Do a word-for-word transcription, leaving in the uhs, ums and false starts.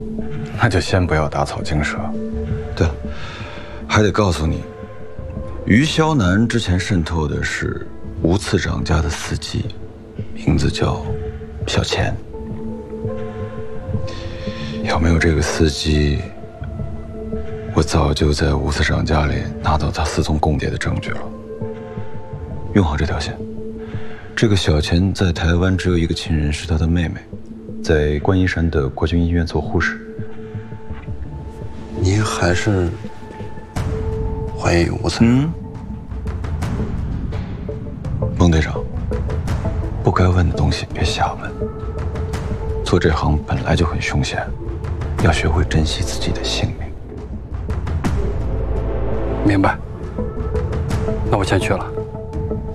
那就先不要打草惊蛇。 对了，还得告诉你，于肖南之前渗透的是吴次长家的司机，名字叫小钱。要没有这个司机，我早就在吴次长家里拿到他私通共谍的证据了。用好这条线。这个小钱在台湾只有一个亲人，是他的妹妹，在观音山的国军医院做护士。 您还是怀疑吴次长？ 嗯，孟队长，不该问的东西别瞎问。做这行本来就很凶险，要学会珍惜自己的性命。 明白。那我先去了。